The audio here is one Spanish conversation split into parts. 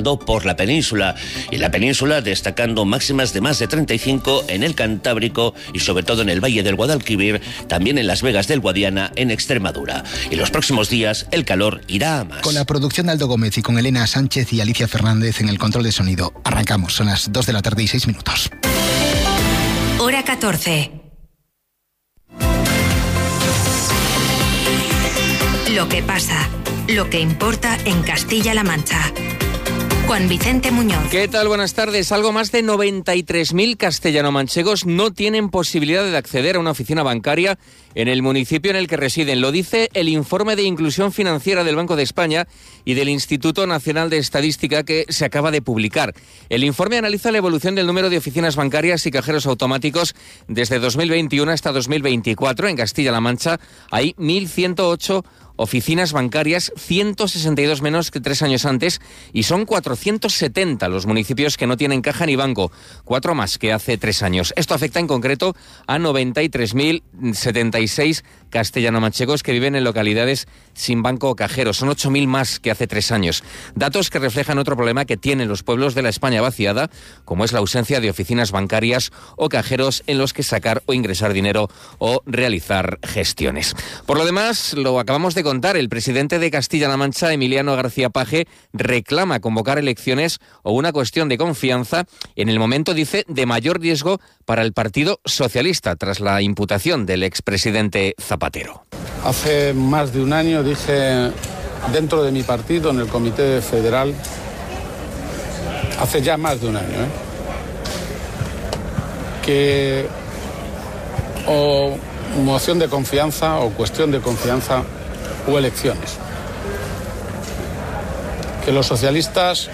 afectando por la península. Y la península destacando máximas de más de 35 en el Cantábrico y sobre todo en el Valle del Guadalquivir, también en Las Vegas del Guadiana, en Extremadura. Y los próximos días el calor irá a más. Con la producción de Aldo Gómez y con Elena Sánchez y Alicia Fernández en el control de sonido. Arrancamos, son las 2 de la tarde y 6 minutos. Hora 14. Lo que pasa, lo que importa en Castilla-La Mancha. Juan Vicente Muñoz. ¿Qué tal? Buenas tardes. Algo más de 93.000 castellano-manchegos no tienen posibilidad de acceder a una oficina bancaria en el municipio en el que residen. Lo dice el informe de inclusión financiera del Banco de España y del Instituto Nacional de Estadística que se acaba de publicar. El informe analiza la evolución del número de oficinas bancarias y cajeros automáticos desde 2021 hasta 2024. En Castilla-La Mancha hay 1.108 oficinas bancarias, 162 menos que 3 años antes, y son 470 los municipios que no tienen caja ni banco, 4 más que hace 3 años. Esto afecta en concreto a 93.076 castellano-manchegos que viven en localidades sin banco o cajero. Son 8.000 más que hace 3 años. Datos que reflejan otro problema que tienen los pueblos de la España vaciada, como es la ausencia de oficinas bancarias o cajeros en los que sacar o ingresar dinero o realizar gestiones. Por lo demás, lo acabamos de contar, el presidente de Castilla-La Mancha, Emiliano García Paje, reclama convocar elecciones o una cuestión de confianza en el momento, dice, de mayor riesgo para el Partido Socialista, tras la imputación del expresidente Zapatero. Hace más de un año dije dentro de mi partido, en el Comité Federal, hace ya más de un año, que o moción de confianza o cuestión de confianza o elecciones. Que los socialistas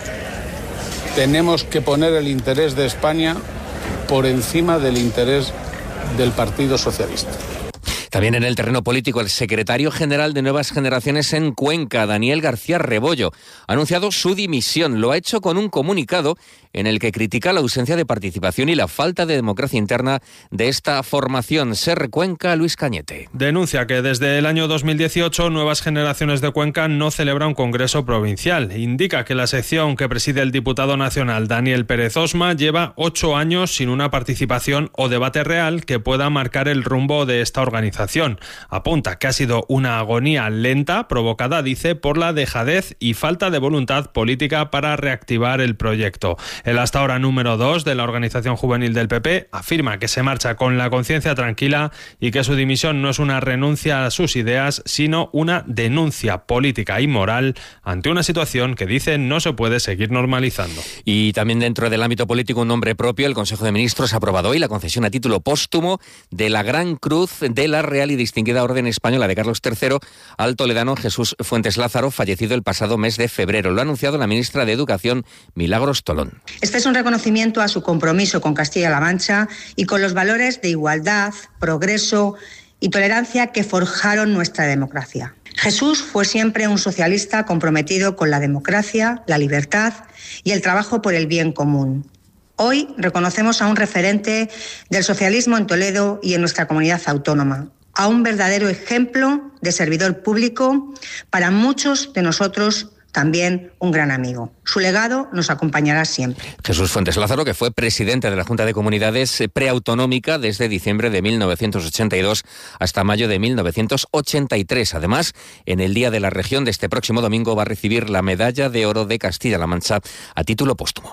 tenemos que poner el interés de España por encima del interés del Partido Socialista. También en el terreno político, el secretario general de Nuevas Generaciones en Cuenca, Daniel García Rebollo, ha anunciado su dimisión. Lo ha hecho con un comunicado en el que critica la ausencia de participación y la falta de democracia interna de esta formación. SER Cuenca, Luis Cañete. Denuncia que desde el año 2018 Nuevas Generaciones de Cuenca no celebra un congreso provincial. Indica que la sección que preside el diputado nacional Daniel Pérez Osma lleva 8 años sin una participación o debate real que pueda marcar el rumbo de esta organización. Apunta que ha sido una agonía lenta provocada, dice, por la dejadez y falta de voluntad política para reactivar el proyecto. El hasta ahora número 2 de la organización juvenil del PP afirma que se marcha con la conciencia tranquila y que su dimisión no es una renuncia a sus ideas, sino una denuncia política y moral ante una situación que, dice, no se puede seguir normalizando. Y también dentro del ámbito político, un nombre propio. El Consejo de Ministros ha aprobado hoy la concesión a título póstumo de la Gran Cruz de la Real y Distinguida Orden Española de Carlos III al toledano Jesús Fuentes Lázaro, fallecido el pasado mes de febrero. Lo ha anunciado la ministra de Educación, Milagros Tolón. Este es un reconocimiento a su compromiso con Castilla-La Mancha y con los valores de igualdad, progreso y tolerancia que forjaron nuestra democracia. Jesús fue siempre un socialista comprometido con la democracia, la libertad y el trabajo por el bien común. Hoy reconocemos a un referente del socialismo en Toledo y en nuestra comunidad autónoma, a un verdadero ejemplo de servidor público, para muchos de nosotros también un gran amigo. Su legado nos acompañará siempre. Jesús Fuentes Lázaro, que fue presidente de la Junta de Comunidades preautonómica desde diciembre de 1982 hasta mayo de 1983. Además, en el Día de la Región de este próximo domingo va a recibir la Medalla de Oro de Castilla-La Mancha a título póstumo.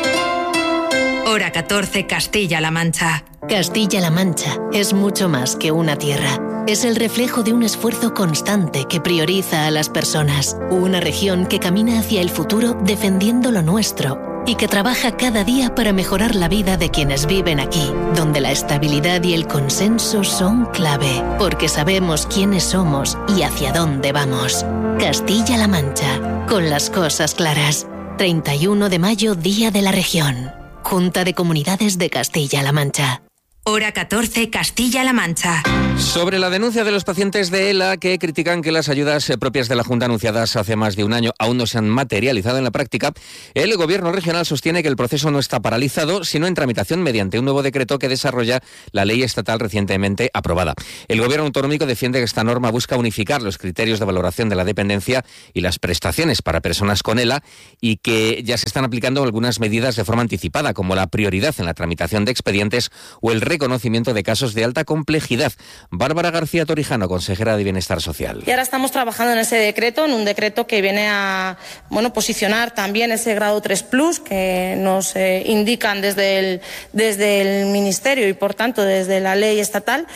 Hora 14, Castilla-La Mancha. Castilla-La Mancha es mucho más que una tierra. Es el reflejo de un esfuerzo constante que prioriza a las personas. Una región que camina hacia el futuro defendiendo lo nuestro y que trabaja cada día para mejorar la vida de quienes viven aquí, donde la estabilidad y el consenso son clave, porque sabemos quiénes somos y hacia dónde vamos. Castilla-La Mancha, con las cosas claras. 31 de mayo, Día de la Región. Junta de Comunidades de Castilla-La Mancha. Hora 14, Castilla-La Mancha. Sobre la denuncia de los pacientes de ELA que critican que las ayudas propias de la Junta anunciadas hace más de un año aún no se han materializado en la práctica, el Gobierno regional sostiene que el proceso no está paralizado, sino en tramitación mediante un nuevo decreto que desarrolla la ley estatal recientemente aprobada. El Gobierno autonómico defiende que esta norma busca unificar los criterios de valoración de la dependencia y las prestaciones para personas con ELA y que ya se están aplicando algunas medidas de forma anticipada, como la prioridad en la tramitación de expedientes o el reconocimiento de casos de alta complejidad. Bárbara García Torijano, consejera de Bienestar Social. Y ahora estamos trabajando en ese decreto, en un decreto que viene a posicionar también ese grado 3+, que nos indican desde el Ministerio y, por tanto, desde la ley estatal,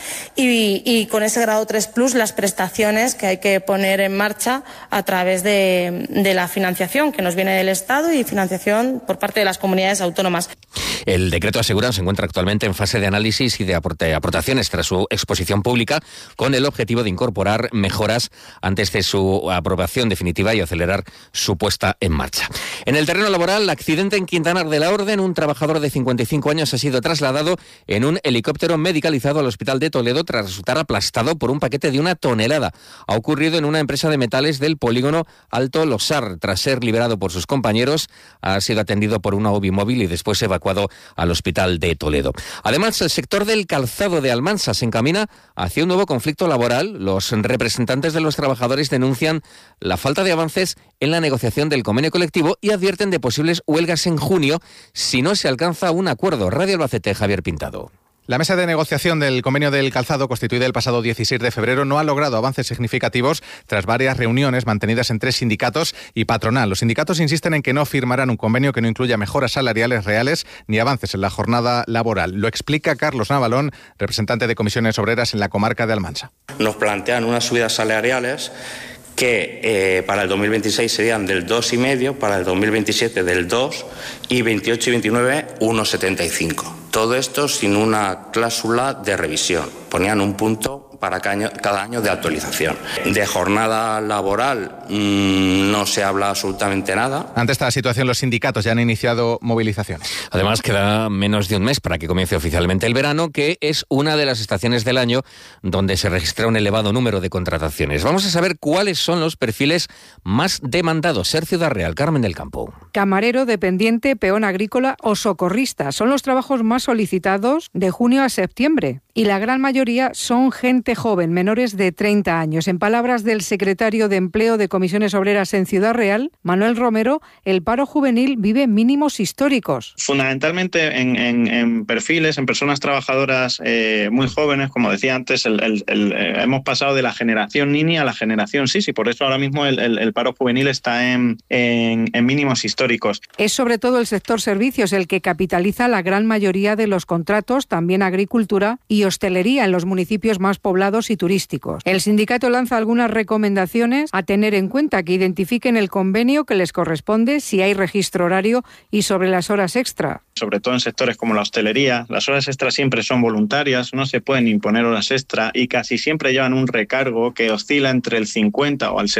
y con ese grado 3+ las prestaciones que hay que poner en marcha a través de la financiación que nos viene del Estado y financiación por parte de las comunidades autónomas. El decreto, aseguran, se encuentra actualmente en fase de análisis y de aportaciones tras su exposición pública, con el objetivo de incorporar mejoras antes de su aprobación definitiva y acelerar su puesta en marcha. En el terreno laboral, accidente en Quintanar de la Orden. Un trabajador de 55 años ha sido trasladado en un helicóptero medicalizado al Hospital de Toledo tras resultar aplastado por un paquete de 1 tonelada. Ha ocurrido en una empresa de metales del polígono Alto Losar. Tras ser liberado por sus compañeros, ha sido atendido por una UBI móvil y después evacuado al Hospital de Toledo. Además, el sector del calzado de Almansa se encamina hacia un nuevo conflicto laboral. Los representantes de los trabajadores denuncian la falta de avances en la negociación del convenio colectivo y advierten de posibles huelgas en junio si no se alcanza un acuerdo. Radio Albacete, Javier Pintado. La mesa de negociación del convenio del calzado, constituida el pasado 16 de febrero, no ha logrado avances significativos tras varias reuniones mantenidas entre sindicatos y patronal. Los sindicatos insisten en que no firmarán un convenio que no incluya mejoras salariales reales ni avances en la jornada laboral. Lo explica Carlos Navalón, representante de Comisiones Obreras en la comarca de Almansa. Nos plantean unas subidas salariales que para el 2026 serían del 2,5, para el 2027 del 2 y 28 y 29 1,75. Todo esto sin una cláusula de revisión. Ponían un punto para cada año de actualización. De jornada laboral no se habla absolutamente nada. Ante esta situación, los sindicatos ya han iniciado movilizaciones. Además, queda menos de un mes para que comience oficialmente el verano, que es una de las estaciones del año donde se registra un elevado número de contrataciones. Vamos a saber cuáles son los perfiles más demandados. Ser Ciudad Real, Carmen del Campo. Camarero, dependiente, peón agrícola o socorrista son los trabajos más solicitados de junio a septiembre. Y la gran mayoría son gente joven, menores de 30 años. En palabras del secretario de Empleo de Comisiones Obreras en Ciudad Real, Manuel Romero, el paro juvenil vive mínimos históricos. Fundamentalmente en perfiles, en personas trabajadoras muy jóvenes, como decía antes, hemos pasado de la generación Nini a la generación Sisi. Por eso ahora mismo el paro juvenil está en mínimos históricos. Es sobre todo el sector servicios el que capitaliza la gran mayoría de los contratos, también agricultura y hostelería en los municipios más poblados y turísticos. El sindicato lanza algunas recomendaciones a tener en cuenta, que identifiquen el convenio que les corresponde, si hay registro horario y sobre las horas extra. Sobre todo en sectores como la hostelería, las horas extras siempre son voluntarias, no se pueden imponer horas extra y casi siempre llevan un recargo que oscila entre el 50 o el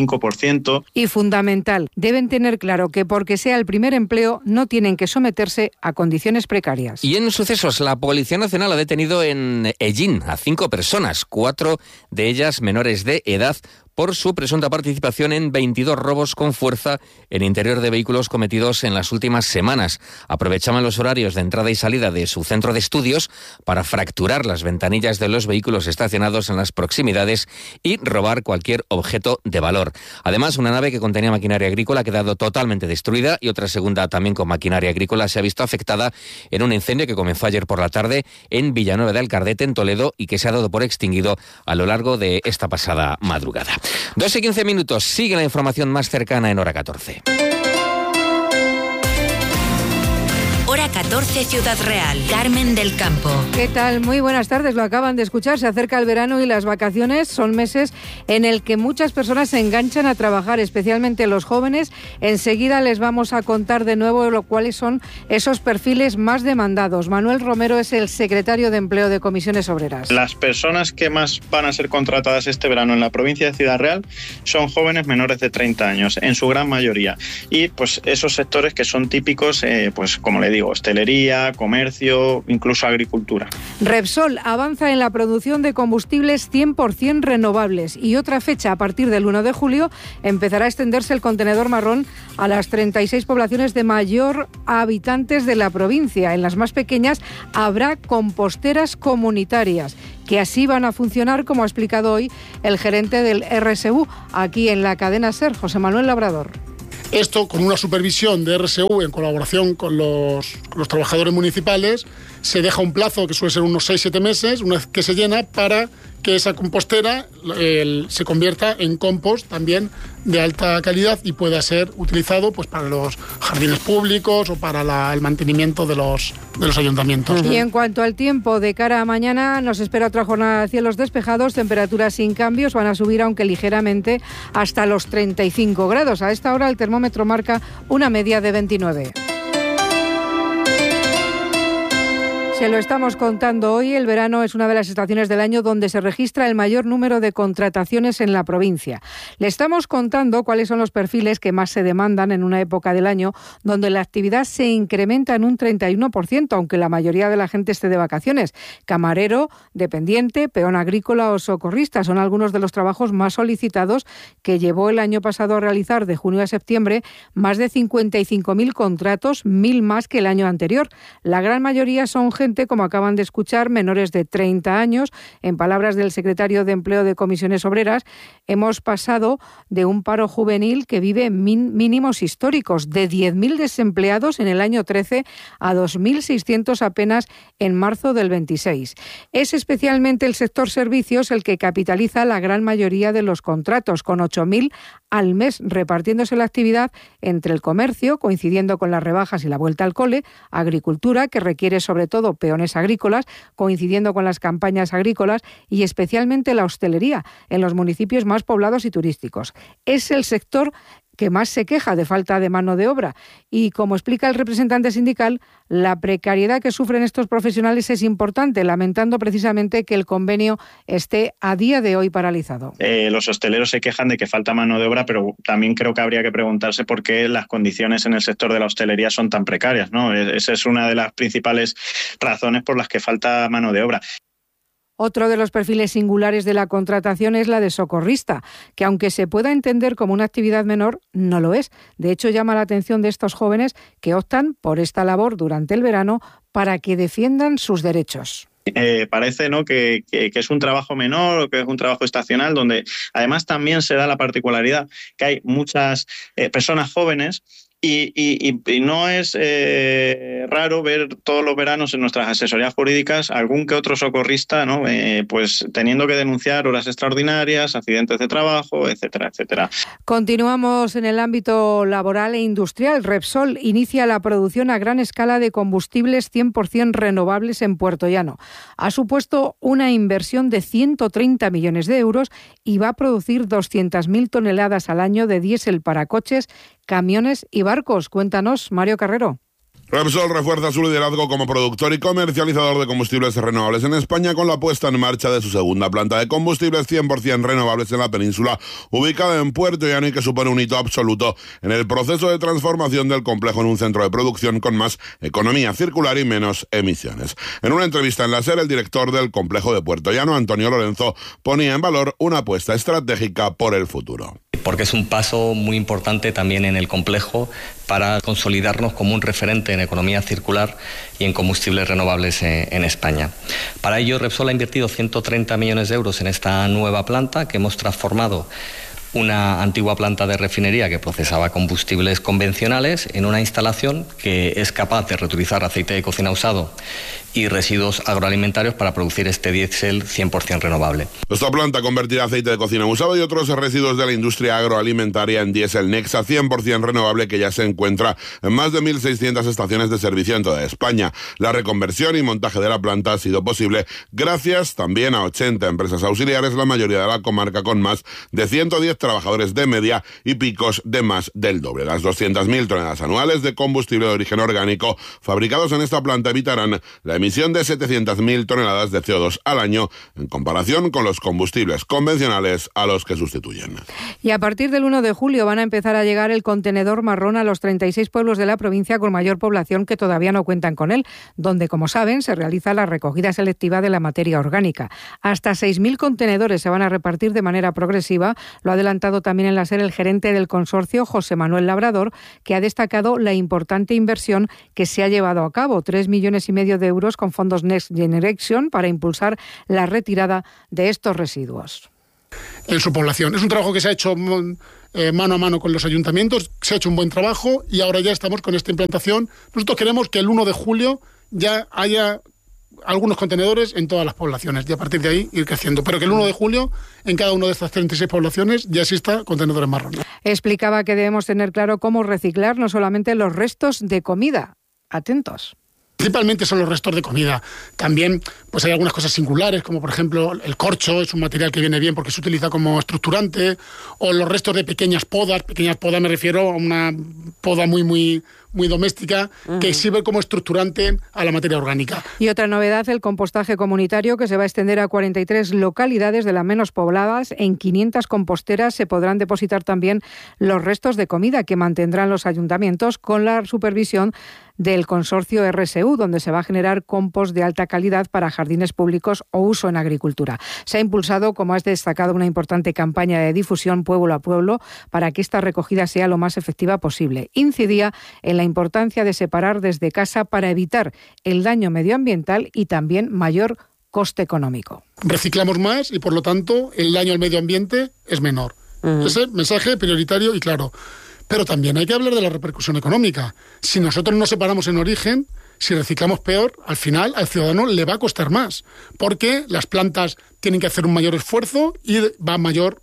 75%. Y fundamental, deben tener claro que porque sea el primer empleo no tienen que someterse a condiciones precarias. Y en sucesos, la Policía Nacional ha detenido en Ellín a 5 personas, 4 de ellas menores de edad, por su presunta participación en 22 robos con fuerza en interior de vehículos cometidos en las últimas semanas. Aprovechaban los horarios de entrada y salida de su centro de estudios para fracturar las ventanillas de los vehículos estacionados en las proximidades y robar cualquier objeto de valor. Además, una nave que contenía maquinaria agrícola ha quedado totalmente destruida y otra segunda, también con maquinaria agrícola, se ha visto afectada en un incendio que comenzó ayer por la tarde en Villanueva de Alcardete, en Toledo, y que se ha dado por extinguido a lo largo de esta pasada madrugada. 2:15, sigue la información más cercana en Hora 14. Hora 14, Ciudad Real, Carmen del Campo. ¿Qué tal? Muy buenas tardes, lo acaban de escuchar. Se acerca el verano y las vacaciones son meses en el que muchas personas se enganchan a trabajar, especialmente los jóvenes. Enseguida les vamos a contar de nuevo cuáles son esos perfiles más demandados. Manuel Romero es el secretario de Empleo de Comisiones Obreras. Las personas que más van a ser contratadas este verano en la provincia de Ciudad Real son jóvenes menores de 30 años, en su gran mayoría. Y pues esos sectores que son típicos, pues como le digo, hostelería, comercio, incluso agricultura. Repsol avanza en la producción de combustibles 100% renovables y otra fecha, a partir del 1 de julio, empezará a extenderse el contenedor marrón a las 36 poblaciones de mayor habitantes de la provincia. En las más pequeñas habrá composteras comunitarias, que así van a funcionar, como ha explicado hoy el gerente del RSU, aquí en la cadena SER, José Manuel Labrador. Esto con una supervisión de RSU en colaboración con los trabajadores municipales. Se deja un plazo que suele ser unos 6-7 meses, una vez que se llena, para que esa compostera se convierta en compost también de alta calidad y pueda ser utilizado pues para los jardines públicos o para el mantenimiento de los ayuntamientos. Y en cuanto al tiempo, de cara a mañana nos espera otra jornada de cielos despejados, temperaturas sin cambios, van a subir aunque ligeramente hasta los 35 grados. A esta hora el termómetro marca una media de 29. Se lo estamos contando hoy, el verano es una de las estaciones del año donde se registra el mayor número de contrataciones en la provincia. Le estamos contando cuáles son los perfiles que más se demandan en una época del año donde la actividad se incrementa en un 31%, aunque la mayoría de la gente esté de vacaciones. Camarero, dependiente, peón agrícola o socorrista son algunos de los trabajos más solicitados que llevó el año pasado a realizar de junio a septiembre más de 55.000 contratos, 1.000 más que el año anterior. La gran mayoría son gente, como acaban de escuchar, menores de 30 años. En palabras del secretario de Empleo de Comisiones Obreras, hemos pasado de un paro juvenil que vive mínimos históricos, de 10.000 desempleados en el año 13 a 2.600 apenas en marzo del 26. Es especialmente el sector servicios el que capitaliza la gran mayoría de los contratos, con 8.000 al mes, repartiéndose la actividad entre el comercio, coincidiendo con las rebajas y la vuelta al cole, agricultura, que requiere sobre todo peones agrícolas, coincidiendo con las campañas agrícolas, y especialmente la hostelería, en los municipios más poblados y turísticos. Es el sector que más se queja de falta de mano de obra. Y como explica el representante sindical, la precariedad que sufren estos profesionales es importante, lamentando precisamente que el convenio esté a día de hoy paralizado. Los hosteleros se quejan de que falta mano de obra, pero también creo que habría que preguntarse por qué las condiciones en el sector de la hostelería son tan precarias, ¿no? Esa es una de las principales razones por las que falta mano de obra. Otro de los perfiles singulares de la contratación es la de socorrista, que aunque se pueda entender como una actividad menor, no lo es. De hecho, llama la atención de estos jóvenes que optan por esta labor durante el verano para que defiendan sus derechos. Parece, ¿no?, que es un trabajo menor o que es un trabajo estacional, donde además también se da la particularidad que hay muchas personas jóvenes. Y no es raro ver todos los veranos en nuestras asesorías jurídicas algún que otro socorrista, ¿no?, pues teniendo que denunciar horas extraordinarias, accidentes de trabajo, etcétera, etcétera. Continuamos en el ámbito laboral e industrial. Repsol inicia la producción a gran escala de combustibles 100% renovables en Puerto Llano. Ha supuesto una inversión de 130 millones de euros y va a producir 200.000 toneladas al año de diésel para coches, camiones y barcos. Cuéntanos, Mario Carrero. Repsol refuerza su liderazgo como productor y comercializador de combustibles renovables en España con la puesta en marcha de su segunda planta de combustibles 100% renovables en la península, ubicada en Puerto Llano, y que supone un hito absoluto en el proceso de transformación del complejo en un centro de producción con más economía circular y menos emisiones. En una entrevista en la SER, el director del complejo de Puerto Llano, Antonio Lorenzo, ponía en valor una apuesta estratégica por el futuro. Porque es un paso muy importante también en el complejo para consolidarnos como un referente en economía circular y en combustibles renovables en España. Para ello, Repsol ha invertido 130 millones de euros en esta nueva planta que hemos transformado una antigua planta de refinería que procesaba combustibles convencionales en una instalación que es capaz de reutilizar aceite de cocina usado y residuos agroalimentarios para producir este diésel 100% renovable. Esta planta convertirá aceite de cocina usado y otros residuos de la industria agroalimentaria en diésel Nexa 100% renovable, que ya se encuentra en más de 1.600 estaciones de servicio en toda España. La reconversión y montaje de la planta ha sido posible gracias también a 80 empresas auxiliares, la mayoría de la comarca con más de 110 trabajadores de media y picos de más del doble. Las 200.000 toneladas anuales de combustible de origen orgánico fabricados en esta planta evitarán la emisión emisión de 700.000 toneladas de CO2 al año en comparación con los combustibles convencionales a los que sustituyen. Y a partir del 1 de julio van a empezar a llegar el contenedor marrón a los 36 pueblos de la provincia con mayor población que todavía no cuentan con él, donde, como saben, se realiza la recogida selectiva de la materia orgánica. Hasta 6.000 contenedores se van a repartir de manera progresiva. Lo ha adelantado también en la SER el gerente del consorcio, José Manuel Labrador, que ha destacado la importante inversión que se ha llevado a cabo, 3,5 millones de euros con fondos Next Generation para impulsar la retirada de estos residuos. En su población. Es un trabajo que se ha hecho mano a mano con los ayuntamientos, se ha hecho un buen trabajo y ahora ya estamos con esta implantación. Nosotros queremos que el 1 de julio ya haya algunos contenedores en todas las poblaciones y a partir de ahí ir creciendo, pero que el 1 de julio en cada una de estas 36 poblaciones ya exista contenedores marrones. Explicaba que debemos tener claro cómo reciclar no solamente los restos de comida. Atentos. Principalmente son los restos de comida. También pues hay algunas cosas singulares, como por ejemplo el corcho, es un material que viene bien porque se utiliza como estructurante, o los restos de pequeñas podas me refiero a una poda muy doméstica, que sirve como estructurante a la materia orgánica. Y otra novedad, el compostaje comunitario, que se va a extender a 43 localidades de las menos pobladas. En 500 composteras se podrán depositar también los restos de comida que mantendrán los ayuntamientos con la supervisión del consorcio RSU, donde se va a generar compost de alta calidad para jardines públicos o uso en agricultura. Se ha impulsado, como has destacado, una importante campaña de difusión pueblo a pueblo para que esta recogida sea lo más efectiva posible. Incidía en la importancia de separar desde casa para evitar el daño medioambiental y también mayor coste económico. Reciclamos más y, por lo tanto, el daño al medio ambiente es menor. Ese mensaje prioritario y claro. Pero también hay que hablar de la repercusión económica. Si nosotros nos separamos en origen, si reciclamos peor, al final al ciudadano le va a costar más, porque las plantas tienen que hacer un mayor esfuerzo y va mayor.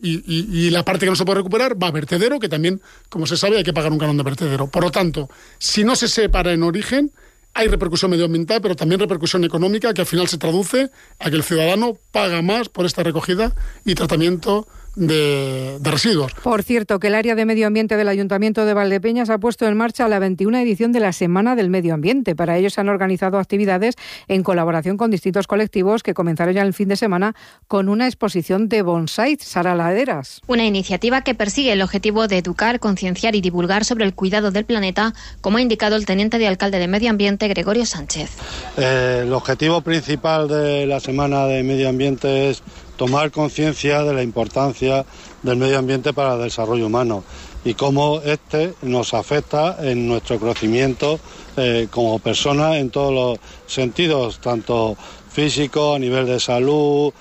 Y la parte que no se puede recuperar va a vertedero, que también, como se sabe, hay que pagar un canon de vertedero. Por lo tanto, si no se separa en origen, hay repercusión medioambiental, pero también repercusión económica, que al final se traduce a que el ciudadano paga más por esta recogida y tratamiento de residuos. Por cierto, que el área de medio ambiente del Ayuntamiento de Valdepeñas ha puesto en marcha la 21 edición de la Semana del Medio Ambiente. Para ello se han organizado actividades en colaboración con distintos colectivos que comenzaron ya el fin de semana con una exposición de bonsái. Sara Laderas. Una iniciativa que persigue el objetivo de educar, concienciar y divulgar sobre el cuidado del planeta, como ha indicado el teniente de alcalde de Medio Ambiente, Gregorio Sánchez. El objetivo principal de la Semana de Medio Ambiente es tomar conciencia de la importancia del medio ambiente para el desarrollo humano y cómo este nos afecta en nuestro crecimiento como persona en todos los sentidos, tanto físico, a nivel de salud,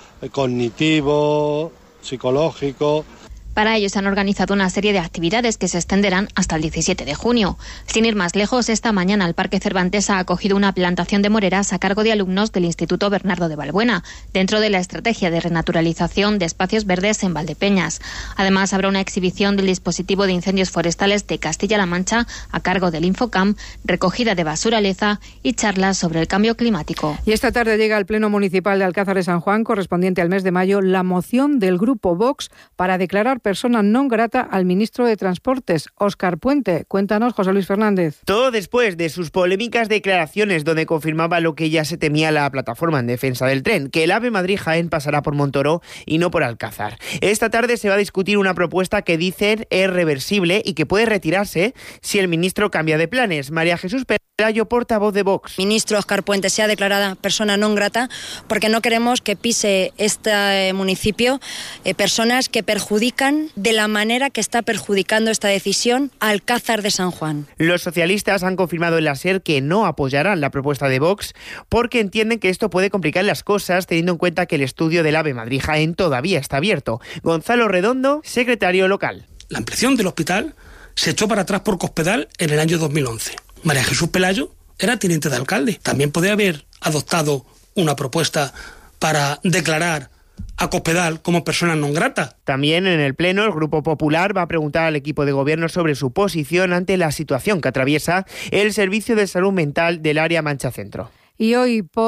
cognitivo, psicológico. Para ello se han organizado una serie de actividades que se extenderán hasta el 17 de junio. Sin ir más lejos, esta mañana el Parque Cervantes ha acogido una plantación de moreras a cargo de alumnos del Instituto Bernardo de Valbuena, dentro de la estrategia de renaturalización de espacios verdes en Valdepeñas. Además, habrá una exhibición del dispositivo de incendios forestales de Castilla-La Mancha a cargo del Infocam, recogida de basura leza y charlas sobre el cambio climático. Y esta tarde llega al Pleno Municipal de Alcázar de San Juan, correspondiente al mes de mayo, la moción del Grupo Vox para declarar persona non grata al ministro de Transportes, Óscar Puente. Cuéntanos, José Luis Fernández. Todo después de sus polémicas declaraciones donde confirmaba lo que ya se temía la plataforma en defensa del tren, que el AVE Madrid-Jaén pasará por Montoro y no por Alcázar. Esta tarde se va a discutir una propuesta que dicen es reversible y que puede retirarse si el ministro cambia de planes. María Jesús Pelayo, portavoz de Vox. Ministro Óscar Puente sea declarada persona non grata porque no queremos que pise este municipio personas que perjudican de la manera que está perjudicando esta decisión a Alcázar de San Juan. Los socialistas han confirmado en la SER que no apoyarán la propuesta de Vox porque entienden que esto puede complicar las cosas teniendo en cuenta que el estudio del AVE Madrid-Jaén todavía está abierto. Gonzalo Redondo, secretario local. La ampliación del hospital se echó para atrás por Cospedal en el año 2011. María Jesús Pelayo era teniente de alcalde. También podía haber adoptado una propuesta para declarar a Cospedal como persona non grata. También en el Pleno el Grupo Popular va a preguntar al equipo de gobierno sobre su posición ante la situación que atraviesa el Servicio de Salud Mental del área Mancha Centro. Y hoy, por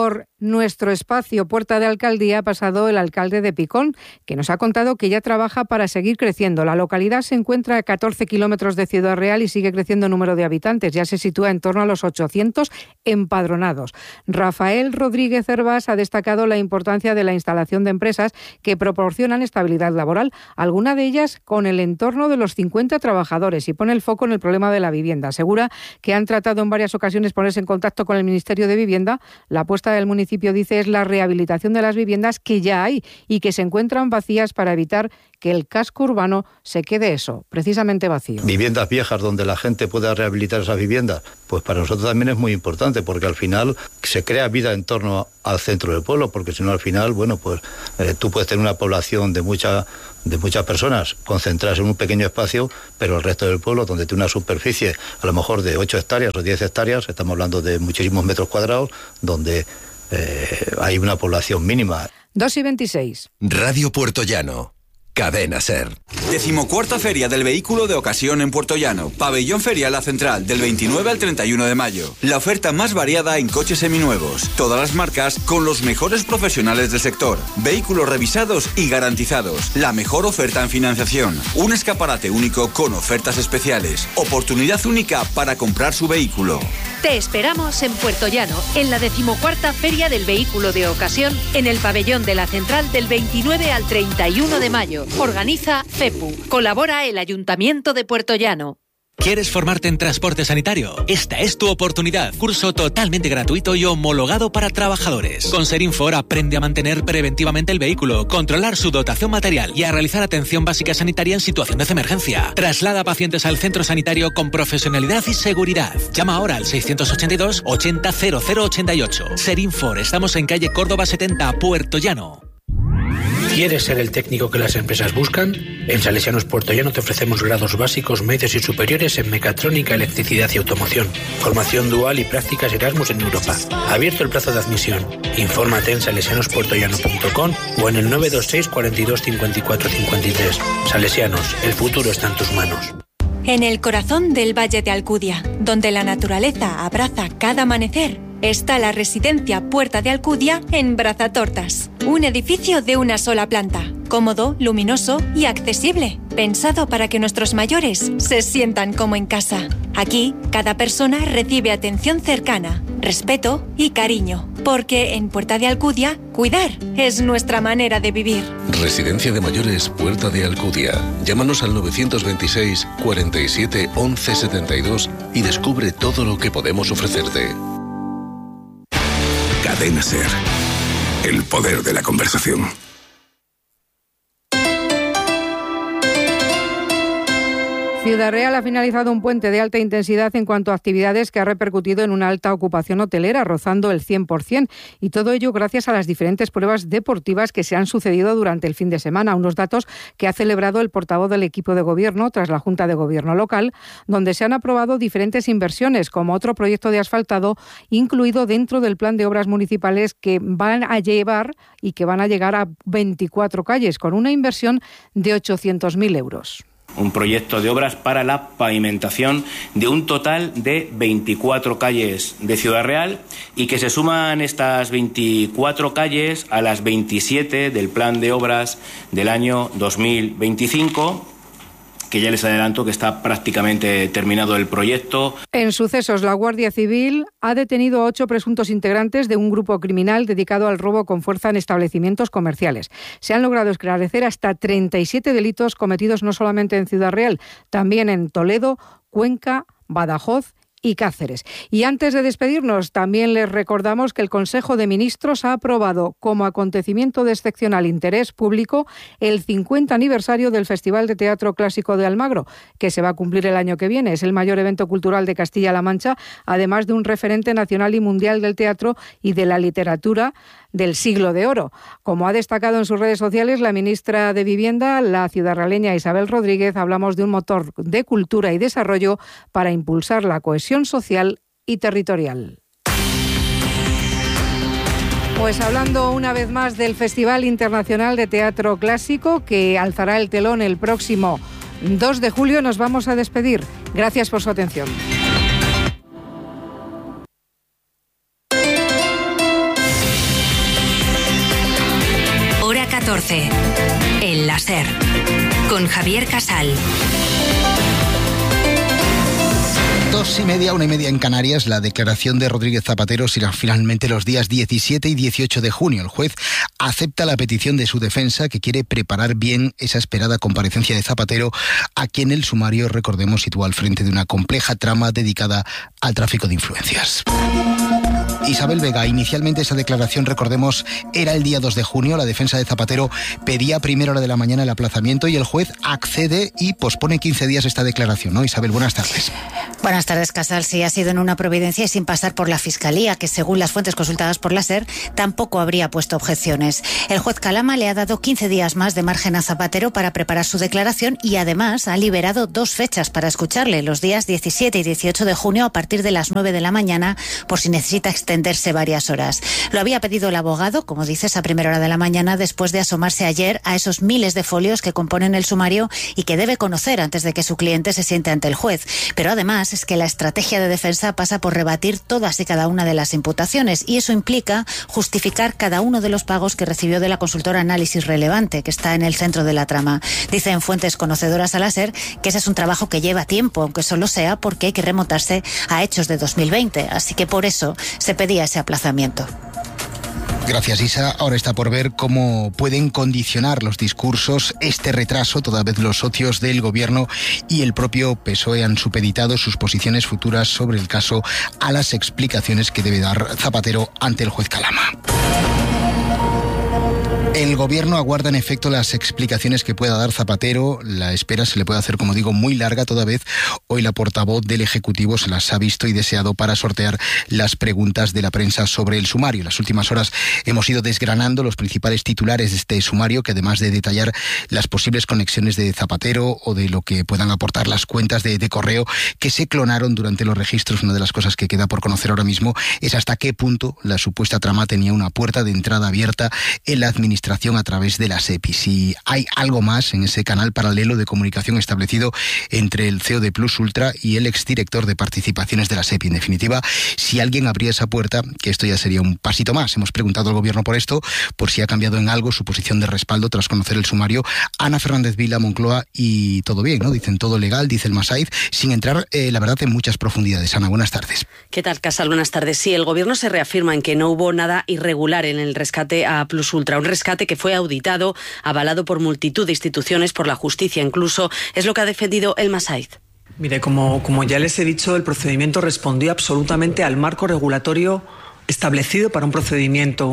nuestro espacio Puerta de Alcaldía ha pasado el alcalde de Picón, que nos ha contado que ya trabaja para seguir creciendo. La localidad se encuentra a 14 kilómetros de Ciudad Real y sigue creciendo el número de habitantes. Ya se sitúa en torno a los 800 empadronados. Rafael Rodríguez Hervás ha destacado la importancia de la instalación de empresas que proporcionan estabilidad laboral, alguna de ellas con el entorno de los 50 trabajadores, y pone el foco en el problema de la vivienda. Asegura que han tratado en varias ocasiones ponerse en contacto con el Ministerio de Vivienda. La apuesta del municipio, dice, es la rehabilitación de las viviendas que ya hay y que se encuentran vacías para evitar que el casco urbano se quede precisamente vacío. Viviendas viejas donde la gente pueda rehabilitar esas viviendas, pues para nosotros también es muy importante, porque al final se crea vida en torno al centro del pueblo, porque si no al final, tú puedes tener una población de muchas personas concentradas en un pequeño espacio, pero el resto del pueblo, donde tiene una superficie a lo mejor de 8 hectáreas o 10 hectáreas, estamos hablando de muchísimos metros cuadrados, donde hay una población mínima. 2:26. Radio Puertollano. Cadena SER. 14ª Feria del Vehículo de Ocasión en Puertollano. Pabellón Ferial La Central, del 29 al 31 de mayo. La oferta más variada en coches seminuevos. Todas las marcas con los mejores profesionales del sector. Vehículos revisados y garantizados. La mejor oferta en financiación. Un escaparate único con ofertas especiales. Oportunidad única para comprar su vehículo. Te esperamos en Puertollano, en la 14ª Feria del Vehículo de Ocasión, en el Pabellón de La Central, del 29 al 31 de mayo. Organiza CEPU. Colabora el Ayuntamiento de Puertollano. ¿Quieres formarte en transporte sanitario? Esta es tu oportunidad. Curso totalmente gratuito y homologado para trabajadores. Con Serinfor aprende a mantener preventivamente el vehículo, controlar su dotación material y a realizar atención básica sanitaria en situaciones de emergencia. Traslada a pacientes al centro sanitario con profesionalidad y seguridad. Llama ahora al 682 80 0088. Serinfor, estamos en calle Córdoba 70, Puertollano. ¿Quieres ser el técnico que las empresas buscan? En Salesianos Puertollano te ofrecemos grados básicos, medios y superiores en mecatrónica, electricidad y automoción. Formación dual y prácticas Erasmus en Europa. Abierto el plazo de admisión. Infórmate en salesianosportollano.com o en el 926 42 54 53. Salesianos, el futuro está en tus manos. En el corazón del Valle de Alcudia, donde la naturaleza abraza cada amanecer, está la residencia Puerta de Alcudia en Brazatortas. Un edificio de una sola planta, cómodo, luminoso y accesible, pensado para que nuestros mayores se sientan como en casa. Aquí, cada persona recibe atención cercana, respeto y cariño, porque en Puerta de Alcudia, cuidar es nuestra manera de vivir. Residencia de Mayores Puerta de Alcudia. Llámanos al 926 47 11 72 y descubre todo lo que podemos ofrecerte. Cadena SER. El poder de la conversación. Ciudad Real ha finalizado un puente de alta intensidad en cuanto a actividades que ha repercutido en una alta ocupación hotelera, rozando el 100%, y todo ello gracias a las diferentes pruebas deportivas que se han sucedido durante el fin de semana, unos datos que ha celebrado el portavoz del equipo de gobierno tras la Junta de Gobierno local, donde se han aprobado diferentes inversiones, como otro proyecto de asfaltado incluido dentro del plan de obras municipales que van a llevar y que van a llegar a 24 calles, con una inversión de 800.000 euros. Un proyecto de obras para la pavimentación de un total de 24 calles de Ciudad Real y que se suman estas 24 calles a las 27 del plan de obras del año 2025, que ya les adelanto que está prácticamente terminado el proyecto. En sucesos, la Guardia Civil ha detenido a 8 presuntos integrantes de un grupo criminal dedicado al robo con fuerza en establecimientos comerciales. Se han logrado esclarecer hasta 37 delitos cometidos no solamente en Ciudad Real, también en Toledo, Cuenca, Badajoz y Cáceres. Y antes de despedirnos, también les recordamos que el Consejo de Ministros ha aprobado como acontecimiento de excepcional interés público el 50 aniversario del Festival de Teatro Clásico de Almagro, que se va a cumplir el año que viene. Es el mayor evento cultural de Castilla-La Mancha, además de un referente nacional y mundial del teatro y de la literatura del siglo de oro. Como ha destacado en sus redes sociales la ministra de Vivienda, la ciudadraleña Isabel Rodríguez, hablamos de un motor de cultura y desarrollo para impulsar la cohesión social y territorial. Pues hablando una vez más del Festival Internacional de Teatro Clásico, que alzará el telón el próximo 2 de julio, nos vamos a despedir. Gracias por su atención. 14. El láser. Con Javier Casal. 2:30, 1:30 en Canarias, la declaración de Rodríguez Zapatero será finalmente los días 17 y 18 de junio. El juez acepta la petición de su defensa, que quiere preparar bien esa esperada comparecencia de Zapatero, a quien el sumario, recordemos, sitúa al frente de una compleja trama dedicada al tráfico de influencias. Isabel Vega, inicialmente esa declaración, recordemos, era el día 2 de junio. La defensa de Zapatero pedía a primera hora de la mañana el aplazamiento y el juez accede y pospone 15 días esta declaración, ¿no? Isabel, buenas tardes. Buenas tardes, Casal. Sí, ha sido en una providencia y sin pasar por la Fiscalía, que según las fuentes consultadas por la SER, tampoco habría puesto objeciones. El juez Calama le ha dado 15 días más de margen a Zapatero para preparar su declaración y además ha liberado 2 fechas para escucharle, los días 17 y 18 de junio a partir de las 9 de la mañana, por si necesita extenderse varias horas. Lo había pedido el abogado, como dices, a primera hora de la mañana, después de asomarse ayer a esos miles de folios que componen el sumario y que debe conocer antes de que su cliente se siente ante el juez. Pero además es que la estrategia de defensa pasa por rebatir todas y cada una de las imputaciones, y eso implica justificar cada uno de los pagos que recibió de la consultora Análisis Relevante, que está en el centro de la trama. Dicen fuentes conocedoras a la SER que ese es un trabajo que lleva tiempo, aunque solo sea porque hay que remontarse a hechos de 2020, así que por eso se pedía ese aplazamiento. Gracias, Isa. Ahora está por ver cómo pueden condicionar los discursos este retraso, toda vez los socios del Gobierno y el propio PSOE han supeditado sus posiciones futuras sobre el caso a las explicaciones que debe dar Zapatero ante el juez Calama. El Gobierno aguarda en efecto las explicaciones que pueda dar Zapatero. La espera se le puede hacer, como digo, muy larga, toda vez hoy la portavoz del Ejecutivo se las ha visto y deseado para sortear las preguntas de la prensa sobre el sumario. En las últimas horas hemos ido desgranando los principales titulares de este sumario, que además de detallar las posibles conexiones de Zapatero o de lo que puedan aportar las cuentas de correo que se clonaron durante los registros, una de las cosas que queda por conocer ahora mismo es hasta qué punto la supuesta trama tenía una puerta de entrada abierta en la administración a través de la SEPI. Si hay algo más en ese canal paralelo de comunicación establecido entre el CEO de Plus Ultra y el exdirector de participaciones de la SEPI. En definitiva, si alguien abría esa puerta, que esto ya sería un pasito más. Hemos preguntado al Gobierno por esto, por si ha cambiado en algo su posición de respaldo tras conocer el sumario. Ana Fernández Vila, Moncloa, y todo bien, ¿no? Dicen todo legal, dice el Masaiz, sin entrar, la verdad, en muchas profundidades. Ana, buenas tardes. ¿Qué tal, Casal? Buenas tardes. Sí, el Gobierno se reafirma en que no hubo nada irregular en el rescate a Plus Ultra, un rescate que fue auditado, avalado por multitud de instituciones, por la justicia incluso, es lo que ha defendido el Masaiz. Mire, como ya les he dicho, el procedimiento respondió absolutamente al marco regulatorio establecido para un procedimiento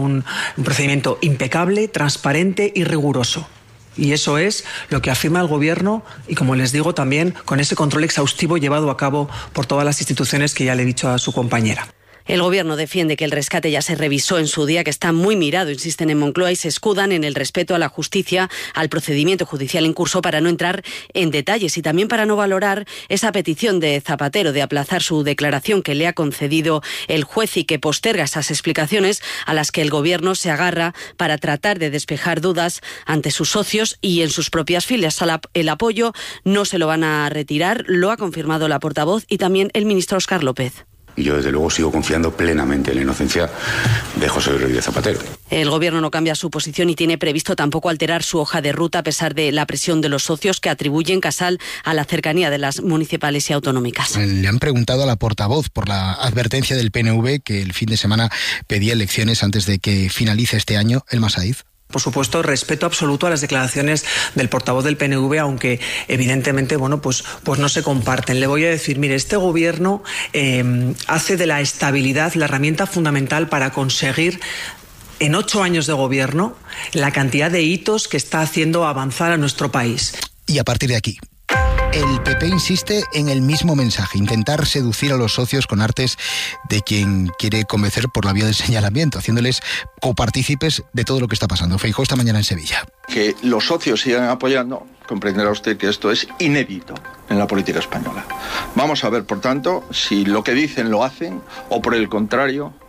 impecable, transparente y riguroso. Y eso es lo que afirma el Gobierno y, como les digo, también con ese control exhaustivo llevado a cabo por todas las instituciones que ya le he dicho a su compañera. El Gobierno defiende que el rescate ya se revisó en su día, que está muy mirado, insisten en Moncloa, y se escudan en el respeto a la justicia, al procedimiento judicial en curso, para no entrar en detalles y también para no valorar esa petición de Zapatero de aplazar su declaración que le ha concedido el juez y que posterga esas explicaciones a las que el Gobierno se agarra para tratar de despejar dudas ante sus socios y en sus propias filas. El apoyo no se lo van a retirar, lo ha confirmado la portavoz y también el ministro Óscar López. Y yo, desde luego, sigo confiando plenamente en la inocencia de José Rodríguez Zapatero. El Gobierno no cambia su posición y tiene previsto tampoco alterar su hoja de ruta, a pesar de la presión de los socios que atribuyen, Casal, a la cercanía de las municipales y autonómicas. Le han preguntado a la portavoz por la advertencia del PNV que el fin de semana pedía elecciones antes de que finalice este año. El Masaiz. Por supuesto, respeto absoluto a las declaraciones del portavoz del PNV, aunque evidentemente, pues no se comparten. Le voy a decir, mire, este Gobierno hace de la estabilidad la herramienta fundamental para conseguir, en 8 años de gobierno, la cantidad de hitos que está haciendo avanzar a nuestro país. Y a partir de aquí, el PP insiste en el mismo mensaje, intentar seducir a los socios con artes de quien quiere convencer por la vía del señalamiento, haciéndoles copartícipes de todo lo que está pasando. Feijóo esta mañana en Sevilla. Que los socios sigan apoyando, comprenderá usted que esto es inédito en la política española. Vamos a ver, por tanto, si lo que dicen lo hacen o, por el contrario,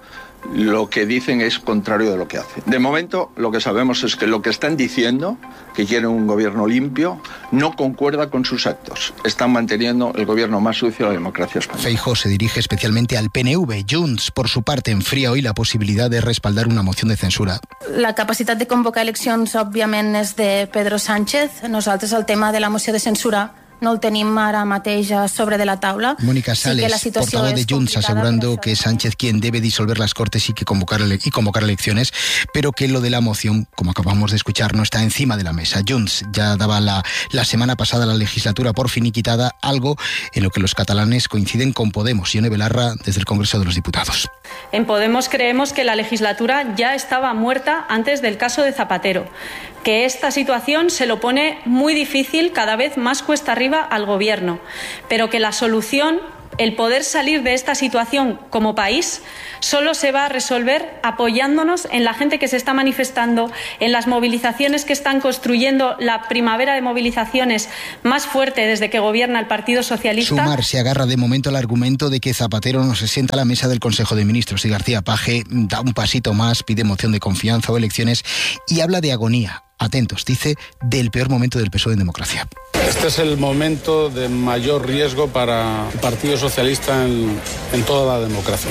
lo que dicen es contrario de lo que hacen. De momento, lo que sabemos es que lo que están diciendo, que quieren un gobierno limpio, no concuerda con sus actos. Están manteniendo el gobierno más sucio de la democracia española. Feijóo se dirige especialmente al PNV. Junts, por su parte, enfría hoy la posibilidad de respaldar una moción de censura. La capacitat de convocar eleccions, òbviament, és de Pedro Sánchez. Nosaltres el tema de la moció de censura no el tenim ara mateix sobre de la taula. Mónica Sales, sí, portavoz de Junts, asegurando que es Sánchez quien debe disolver las Cortes y convocar elecciones, pero que lo de la moción, como acabamos de escuchar, no está encima de la mesa. Junts ya daba la semana pasada la legislatura por finiquitada, algo en lo que los catalanes coinciden con Podemos. Ione Belarra, desde el Congreso de los Diputados. En Podemos creemos que la legislatura ya estaba muerta antes del caso de Zapatero, que esta situación se lo pone muy difícil, cada vez más cuesta arriba al Gobierno, pero que la solución, el poder salir de esta situación como país, solo se va a resolver apoyándonos en la gente que se está manifestando, en las movilizaciones que están construyendo la primavera de movilizaciones más fuerte desde que gobierna el Partido Socialista. Sumar se agarra de momento al argumento de que Zapatero no se sienta a la mesa del Consejo de Ministros y García Page da un pasito más, pide moción de confianza o elecciones y habla de agonía. Atentos, dice, del peor momento del PSOE en democracia. Este es el momento de mayor riesgo para el Partido Socialista en toda la democracia.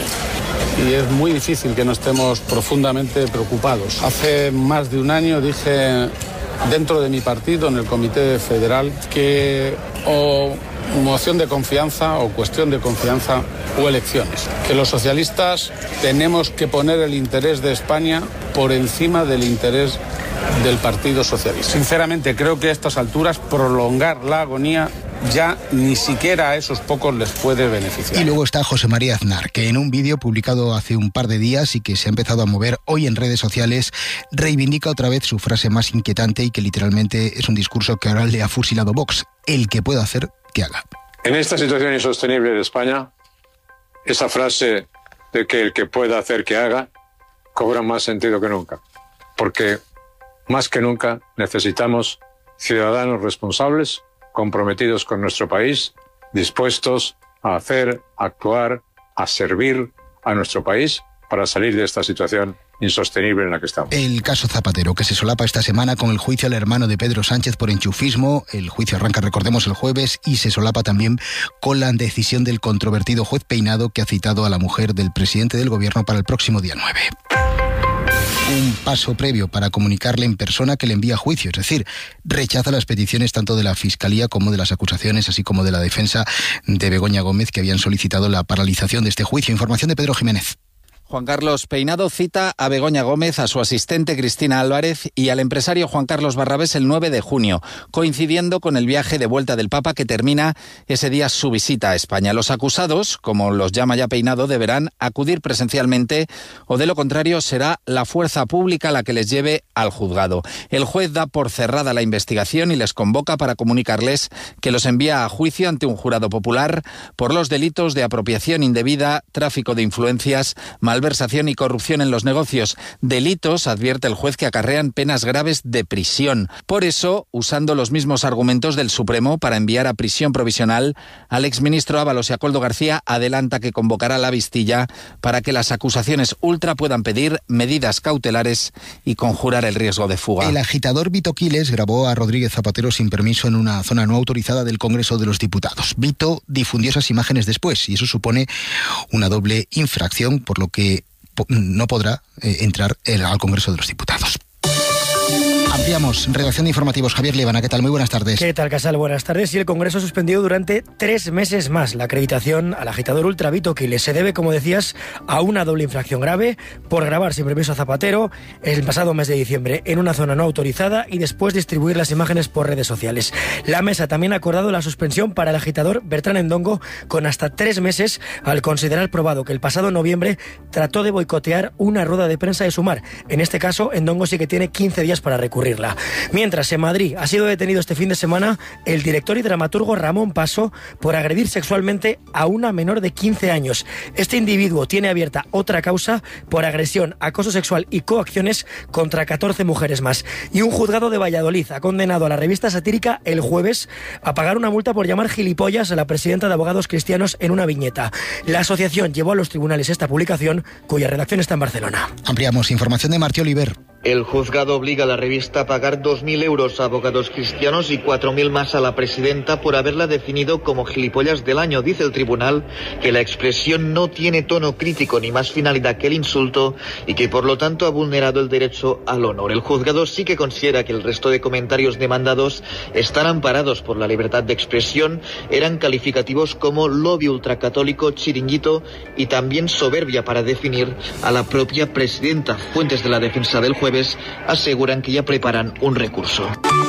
Y es muy difícil que no estemos profundamente preocupados. Hace más de un año dije dentro de mi partido, en el Comité Federal, que o moción de confianza o cuestión de confianza o elecciones. Que los socialistas tenemos que poner el interés de España por encima del interés del Partido Socialista. Sinceramente, creo que a estas alturas prolongar la agonía ya ni siquiera a esos pocos les puede beneficiar. Y luego está José María Aznar, que en un vídeo publicado hace un par de días y que se ha empezado a mover hoy en redes sociales, reivindica otra vez su frase más inquietante y que literalmente es un discurso que ahora le ha fusilado Vox. El que pueda hacer, que haga. En esta situación insostenible de España, esa frase de que el que pueda hacer, que haga, cobra más sentido que nunca. Porque más que nunca necesitamos ciudadanos responsables, comprometidos con nuestro país, dispuestos a hacer, a actuar, a servir a nuestro país para salir de esta situación insostenible en la que estamos. El caso Zapatero, que se solapa esta semana con el juicio al hermano de Pedro Sánchez por enchufismo. El juicio arranca, recordemos, el jueves y se solapa también con la decisión del controvertido juez Peinado, que ha citado a la mujer del presidente del gobierno para el próximo día 9. Un paso previo para comunicarle en persona que le envía a juicio, es decir, rechaza las peticiones tanto de la Fiscalía como de las acusaciones, así como de la defensa de Begoña Gómez, que habían solicitado la paralización de este juicio. Información de Pedro Jiménez. Juan Carlos Peinado cita a Begoña Gómez, a su asistente Cristina Álvarez y al empresario Juan Carlos Barrabés el 9 de junio, coincidiendo con el viaje de vuelta del Papa que termina ese día su visita a España. Los acusados, como los llama ya Peinado, deberán acudir presencialmente o de lo contrario será la fuerza pública la que les lleve al juzgado. El juez da por cerrada la investigación y les convoca para comunicarles que los envía a juicio ante un jurado popular por los delitos de apropiación indebida, tráfico de influencias, malversación y corrupción en los negocios. Delitos, advierte el juez, que acarrean penas graves de prisión. Por eso, usando los mismos argumentos del Supremo para enviar a prisión provisional al exministro Ábalos y a Koldo García, adelanta que convocará la vistilla para que las acusaciones ultra puedan pedir medidas cautelares y conjurar el riesgo de fuga. El agitador Vito Quiles grabó a Rodríguez Zapatero sin permiso en una zona no autorizada del Congreso de los Diputados. Vito difundió esas imágenes después y eso supone una doble infracción, por lo que no podrá entrar al Congreso de los Diputados. Ampliamos. Redacción de informativos. Javier Líbana, ¿qué tal? Muy buenas tardes. ¿Qué tal, Casal? Buenas tardes. Y el Congreso ha suspendido durante 3 meses más la acreditación al agitador ultra Vito Quiles. Se debe, como decías, a una doble infracción grave por grabar sin permiso a Zapatero el pasado mes de diciembre en una zona no autorizada y después distribuir las imágenes por redes sociales. La mesa también ha acordado la suspensión para el agitador Bertrán Endongo con hasta 3 meses al considerar probado que el pasado noviembre trató de boicotear una rueda de prensa de Sumar. En este caso, Endongo sí que tiene 15 días para recurrir. recurrirla. Mientras, en Madrid ha sido detenido este fin de semana el director y dramaturgo Ramón Paso por agredir sexualmente a una menor de 15 años. Este individuo tiene abierta otra causa por agresión, acoso sexual y coacciones contra 14 mujeres más. Y un juzgado de Valladolid ha condenado a la revista satírica El Jueves a pagar una multa por llamar gilipollas a la presidenta de Abogados Cristianos en una viñeta. La asociación llevó a los tribunales esta publicación, cuya redacción está en Barcelona. Ampliamos información de Martí Oliver. El juzgado obliga a la revista a pagar 2.000 euros a Abogados Cristianos y 4.000 más a la presidenta por haberla definido como gilipollas del año. Dice el tribunal que la expresión no tiene tono crítico ni más finalidad que el insulto y que por lo tanto ha vulnerado el derecho al honor. El juzgado sí que considera que el resto de comentarios demandados están amparados por la libertad de expresión, eran calificativos como lobby ultracatólico, chiringuito y también soberbia para definir a la propia presidenta. Fuentes de la defensa del jueves aseguran que ya preparan un recurso.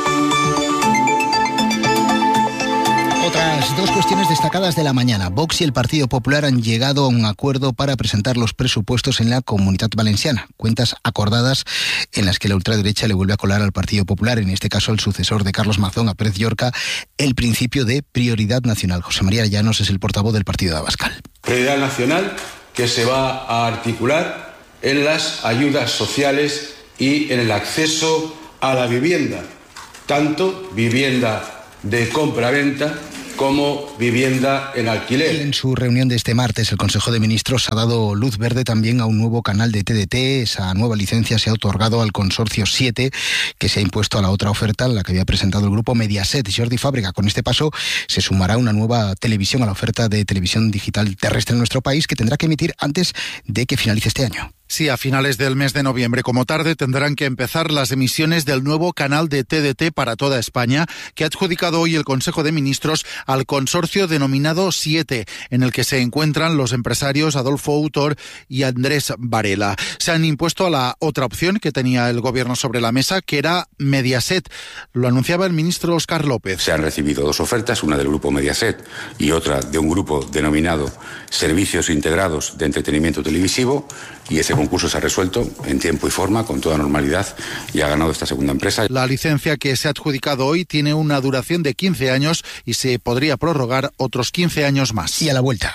Otras dos cuestiones destacadas de la mañana. Vox y el Partido Popular han llegado a un acuerdo para presentar los presupuestos en la Comunitat Valenciana. Cuentas acordadas en las que la ultraderecha le vuelve a colar al Partido Popular, en este caso el sucesor de Carlos Mazón, a Pérez Llorca, el principio de prioridad nacional. José María Llanos es el portavoz del partido de Abascal. Prioridad nacional que se va a articular en las ayudas sociales y en el acceso a la vivienda, tanto vivienda de compra-venta como vivienda en alquiler. En su reunión de este martes, el Consejo de Ministros ha dado luz verde también a un nuevo canal de TDT. Esa nueva licencia se ha otorgado al Consorcio 7, que se ha impuesto a la otra oferta, la que había presentado el grupo Mediaset. Jordi Fábrega, con este paso se sumará una nueva televisión a la oferta de televisión digital terrestre en nuestro país, que tendrá que emitir antes de que finalice este año. Sí, a finales del mes de noviembre, como tarde, tendrán que empezar las emisiones del nuevo canal de TDT para toda España, que ha adjudicado hoy el Consejo de Ministros al consorcio denominado 7, en el que se encuentran los empresarios Adolfo Autor y Andrés Varela. Se han impuesto a la otra opción que tenía el Gobierno sobre la mesa, que era Mediaset. Lo anunciaba el ministro Óscar López. Se han recibido dos ofertas, una del grupo Mediaset y otra de un grupo denominado Servicios Integrados de Entretenimiento Televisivo, y ese concurso se ha resuelto en tiempo y forma, con toda normalidad, y ha ganado esta segunda empresa. La licencia que se ha adjudicado hoy tiene una duración de 15 años y se podría prorrogar otros 15 años más. Y a la vuelta.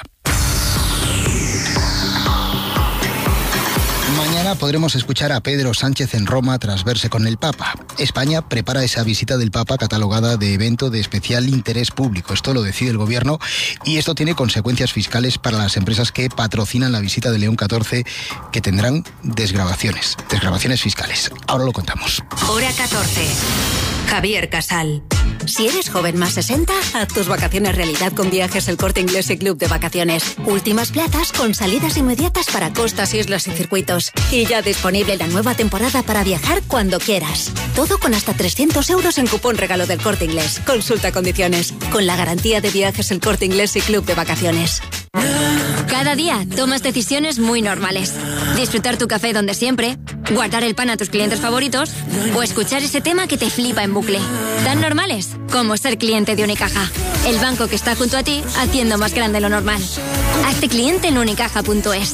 Mañana podremos escuchar a Pedro Sánchez en Roma tras verse con el Papa. España prepara esa visita del Papa catalogada de evento de especial interés público. Esto lo decide el Gobierno y esto tiene consecuencias fiscales para las empresas que patrocinan la visita de León XIV, que tendrán desgravaciones fiscales. Ahora lo contamos. Hora 14. Javier Casal. Si eres joven más 60, haz tus vacaciones realidad con Viajes El Corte Inglés y Club de Vacaciones. Últimas plazas con salidas inmediatas para costas, islas y circuitos. Y ya disponible la nueva temporada para viajar cuando quieras. Todo con hasta 300 euros en cupón regalo del Corte Inglés. Consulta condiciones. Con la garantía de Viajes El Corte Inglés y Club de Vacaciones. Cada día tomas decisiones muy normales. Disfrutar tu café donde siempre, guardar el pan a tus clientes favoritos o escuchar ese tema que te flipa en bucle. Tan normales como ser cliente de Unicaja. El banco que está junto a ti haciendo más grande lo normal. Hazte cliente en unicaja.es.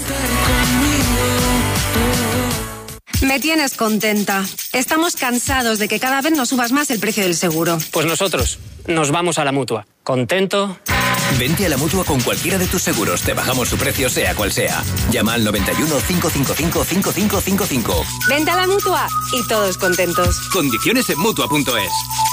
Me tienes contenta. Estamos cansados de que cada vez nos subas más el precio del seguro. Pues nosotros nos vamos a la Mutua. ¿Contento? Vente a la Mutua con cualquiera de tus seguros. Te bajamos su precio sea cual sea. Llama al 91 555 5555. Vente a la Mutua y todos contentos. Condiciones en Mutua.es.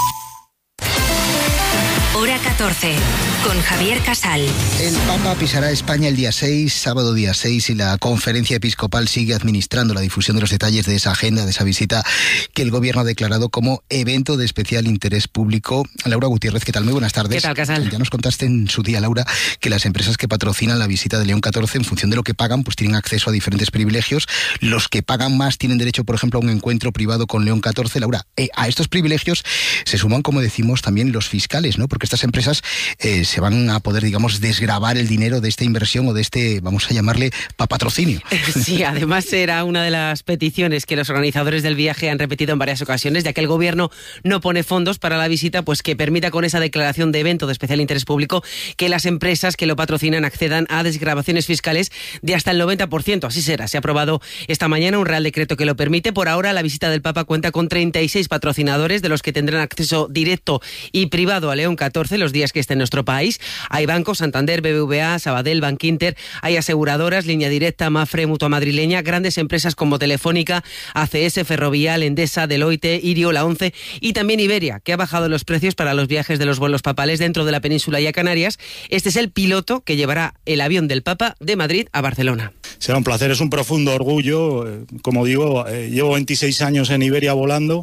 Hora 14, con Javier Casal. El Papa pisará España el día 6, sábado día 6, y la Conferencia Episcopal sigue administrando la difusión de los detalles de esa agenda, de esa visita que el Gobierno ha declarado como evento de especial interés público. Laura Gutiérrez, ¿qué tal? Muy buenas tardes. ¿Qué tal, Casal? Ya nos contaste en su día, Laura, que las empresas que patrocinan la visita de León XIV, en función de lo que pagan, pues tienen acceso a diferentes privilegios. Los que pagan más tienen derecho, por ejemplo, a un encuentro privado con León XIV. Laura, a estos privilegios se suman, como decimos, también los fiscales, ¿no? Porque estas empresas se van a poder, digamos, desgravar el dinero de esta inversión o de este, vamos a llamarle, patrocinio. Sí, además era una de las peticiones que los organizadores del viaje han repetido en varias ocasiones, ya que el gobierno no pone fondos para la visita, pues que permita con esa declaración de evento de especial interés público que las empresas que lo patrocinan accedan a desgravaciones fiscales de hasta el 90%. Así será. Se ha aprobado esta mañana un real decreto que lo permite. Por ahora, la visita del Papa cuenta con 36 patrocinadores, de los que tendrán acceso directo y privado a León 14 los días que esté en nuestro país. Hay bancos, Santander, BBVA, Sabadell, Bankinter, hay aseguradoras, Línea Directa, Mafre, Mutua Madrileña, grandes empresas como Telefónica, ACS, Ferrovial, Endesa, Deloitte, Irio, la ONCE y también Iberia, que ha bajado los precios para los viajes de los vuelos papales dentro de la península y a Canarias. Este es el piloto que llevará el avión del Papa de Madrid a Barcelona. Será un placer, es un profundo orgullo. Como digo, llevo 26 años en Iberia volando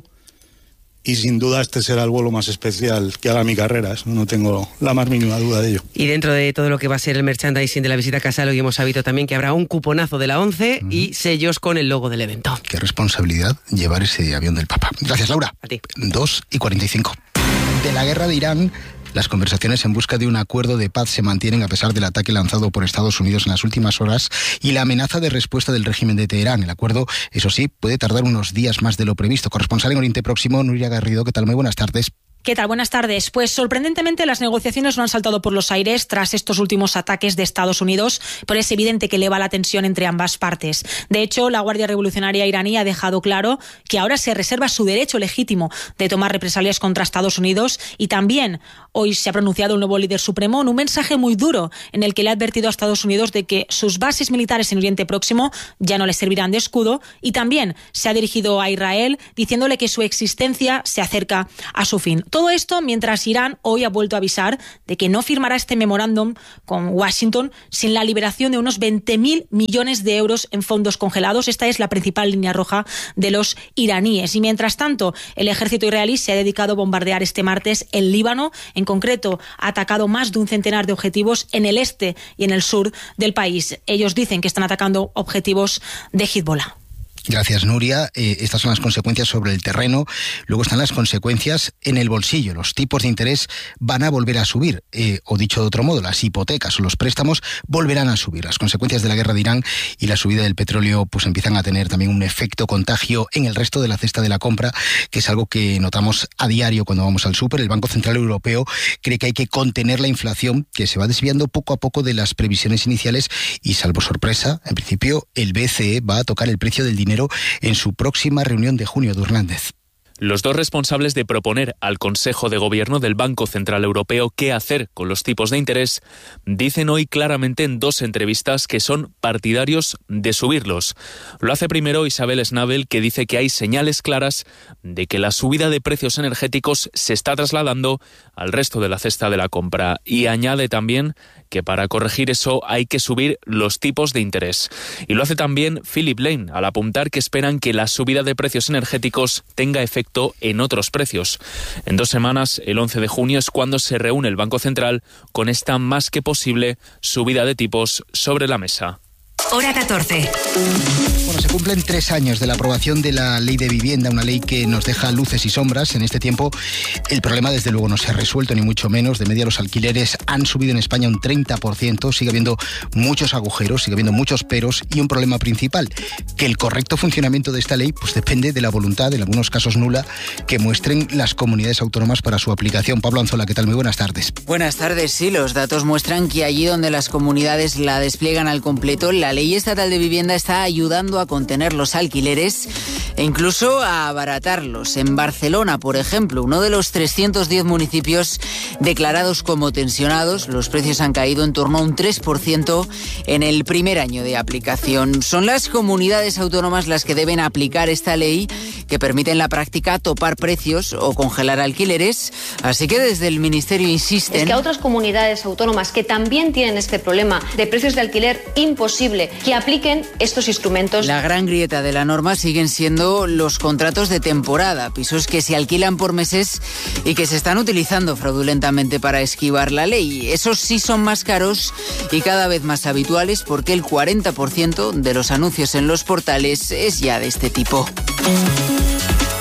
y sin duda este será el vuelo más especial que haga mi carrera. Eso no tengo la más mínima duda de ello. Y dentro de todo lo que va a ser el merchandising de la visita a Casal, hoy hemos sabido también que habrá un cuponazo de la ONCE y sellos con el logo del evento. Qué responsabilidad llevar ese avión del Papa. Gracias, Laura. A ti. 2:45. De la guerra de Irán, las conversaciones en busca de un acuerdo de paz se mantienen a pesar del ataque lanzado por Estados Unidos en las últimas horas y la amenaza de respuesta del régimen de Teherán. El acuerdo, eso sí, puede tardar unos días más de lo previsto. Corresponsal en Oriente Próximo, Nuria Garrido, ¿qué tal? Muy buenas tardes. ¿Qué tal? Buenas tardes. Pues sorprendentemente las negociaciones no han saltado por los aires tras estos últimos ataques de Estados Unidos, pero es evidente que eleva la tensión entre ambas partes. De hecho, la Guardia Revolucionaria iraní ha dejado claro que ahora se reserva su derecho legítimo de tomar represalias contra Estados Unidos y también hoy se ha pronunciado el nuevo líder supremo en un mensaje muy duro en el que le ha advertido a Estados Unidos de que sus bases militares en Oriente Próximo ya no les servirán de escudo y también se ha dirigido a Israel diciéndole que su existencia se acerca a su fin. Todo esto mientras Irán hoy ha vuelto a avisar de que no firmará este memorándum con Washington sin la liberación de unos 20.000 millones de euros en fondos congelados. Esta es la principal línea roja de los iraníes. Y mientras tanto, el ejército israelí se ha dedicado a bombardear este martes el Líbano. En concreto, ha atacado más de un centenar de objetivos en el este y en el sur del país. Ellos dicen que están atacando objetivos de Hezbollah. Gracias, Nuria. Estas son las consecuencias sobre el terreno. Luego están las consecuencias en el bolsillo. Los tipos de interés van a volver a subir. O dicho de otro modo, las hipotecas o los préstamos volverán a subir. Las consecuencias de la guerra de Irán y la subida del petróleo pues empiezan a tener también un efecto contagio en el resto de la cesta de la compra, que es algo que notamos a diario cuando vamos al súper. El Banco Central Europeo cree que hay que contener la inflación, que se va desviando poco a poco de las previsiones iniciales y, salvo sorpresa, en principio el BCE va a tocar el precio del dinero en su próxima reunión de junio. de Hernández. Los dos responsables de proponer al Consejo de Gobierno del Banco Central Europeo qué hacer con los tipos de interés dicen hoy claramente en dos entrevistas que son partidarios de subirlos. Lo hace primero Isabel Schnabel, que dice que hay señales claras de que la subida de precios energéticos se está trasladando al resto de la cesta de la compra, y añade también que para corregir eso hay que subir los tipos de interés. Y lo hace también Philip Lane, al apuntar que esperan que la subida de precios energéticos tenga efecto en otros precios. En 2 semanas, el 11 de junio, es cuando se reúne el Banco Central con esta más que posible subida de tipos sobre la mesa. Hora 14. Bueno, se cumplen 3 años de la aprobación de la Ley de Vivienda, una ley que nos deja luces y sombras. En este tiempo, el problema desde luego no se ha resuelto, ni mucho menos. De media, los alquileres han subido en España un 30%. Sigue habiendo muchos agujeros, sigue habiendo muchos peros y un problema principal, que el correcto funcionamiento de esta ley pues depende de la voluntad, en algunos casos nula, que muestren las comunidades autónomas para su aplicación. Pablo Anzola, ¿qué tal? Muy buenas tardes. Buenas tardes. Sí, los datos muestran que allí donde las comunidades la despliegan al completo, la Ley Estatal de Vivienda está ayudando a contener los alquileres e incluso a abaratarlos. En Barcelona, por ejemplo, uno de los 310 municipios declarados como tensionados, los precios han caído en torno a un 3% en el primer año de aplicación. Son las comunidades autónomas las que deben aplicar esta ley, que permite en la práctica topar precios o congelar alquileres. Así que desde el Ministerio insisten... Es que a otras comunidades autónomas que también tienen este problema de precios de alquiler imposible, que apliquen estos instrumentos. La gran grieta de la norma siguen siendo los contratos de temporada, pisos que se alquilan por meses y que se están utilizando fraudulentamente para esquivar la ley. Esos sí son más caros y cada vez más habituales, porque el 40% de los anuncios en los portales es ya de este tipo.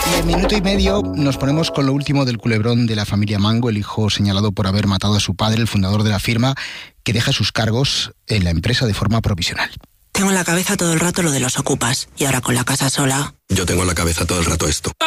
Y en minuto y medio nos ponemos con lo último del culebrón de la familia Mango, el hijo señalado por haber matado a su padre, el fundador de la firma, que deja sus cargos en la empresa de forma provisional. Tengo en la cabeza todo el rato lo de los ocupas y ahora con la casa sola. Yo tengo en la cabeza todo el rato esto.